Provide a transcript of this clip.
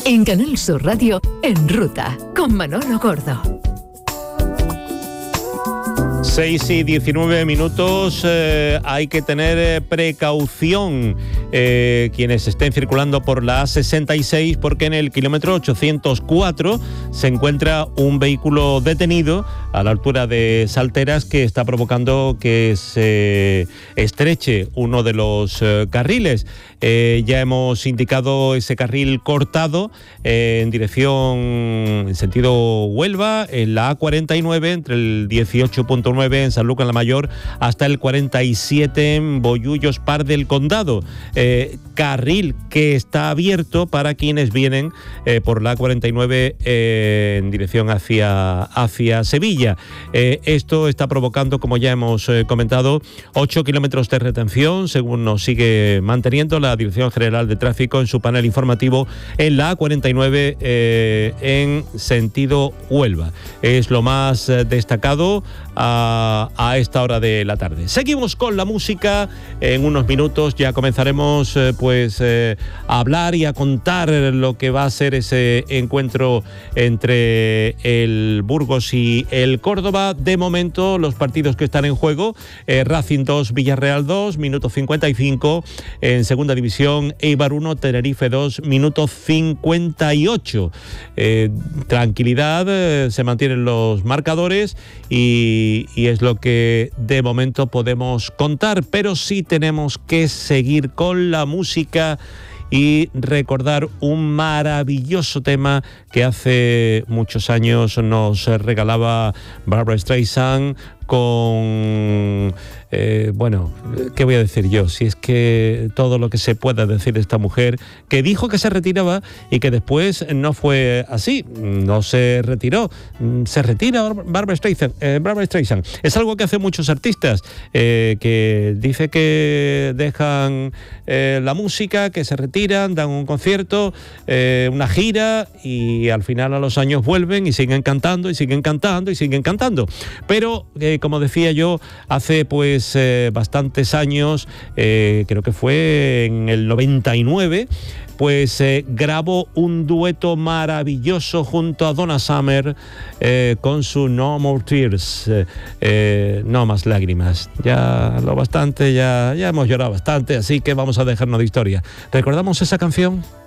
En Canal Sur Radio, En Ruta, con Manolo Gordo. 6:19. Hay que tener precaución quienes estén circulando por la A66, porque en el kilómetro 804 se encuentra un vehículo detenido a la altura de Salteras que está provocando que se estreche uno de los carriles. Ya hemos indicado ese carril cortado en sentido Huelva, en la A49, entre el 18.9 en Sanlúcar la Mayor hasta el 47 en Bollullos Par del Condado. Carril que está abierto para quienes vienen por la A49 en dirección hacia Sevilla. Esto está provocando, como ya hemos comentado, 8 kilómetros de retención, según nos sigue manteniendo la Dirección General de Tráfico en su panel informativo en la A49 en sentido Huelva. Es lo más destacado a esta hora de la tarde. Seguimos con la música. En unos minutos ya comenzaremos a hablar y a contar lo que va a ser ese encuentro entre el Burgos y el Córdoba. De momento, los partidos que están en juego: Racing 2, Villarreal 2, minuto 55. En segunda división, Eibar 1, Tenerife 2, minuto 58. Tranquilidad, se mantienen los marcadores y es lo que de momento podemos contar, pero sí tenemos que seguir con la música y recordar un maravilloso tema que hace muchos años nos regalaba Barbra Streisand con... bueno, ¿qué voy a decir yo? Si es que todo lo que se pueda decir de esta mujer, que dijo que se retiraba y que después no fue así, no se retiró, se retira Barbra Streisand. Es algo que hacen muchos artistas, que dice que dejan la música, que se retiran, dan un concierto, una gira, y al final a los años vuelven y siguen cantando y siguen cantando y siguen cantando. Pero como decía yo, hace bastantes años, creo que fue en el 99, grabó un dueto maravilloso junto a Donna Summer con su No More Tears, no más lágrimas. Ya lo bastante, ya hemos llorado bastante, así que vamos a dejarnos de historia. ¿Recordamos esa canción?